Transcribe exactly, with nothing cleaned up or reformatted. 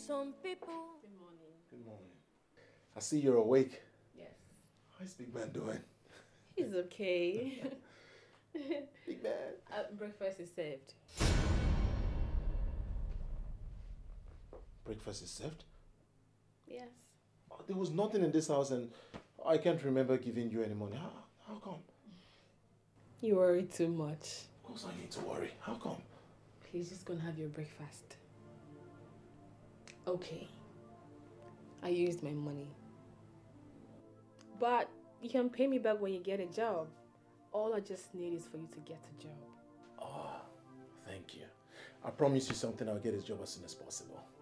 some people. Good morning. Good morning. I see you're awake. Yes. How's Big Man doing? He's okay. Big Man. Uh, breakfast is served. Breakfast is served? Yes. Oh, there was nothing in this house and I can't remember giving you any money. How, how come? You worry too much. Of course I need to worry. How come? Please, just go and have your breakfast. Okay. I used my money. But you can pay me back when you get a job. All I just need is for you to get a job. Oh, thank you. I promise you something. I'll get a job as soon as possible.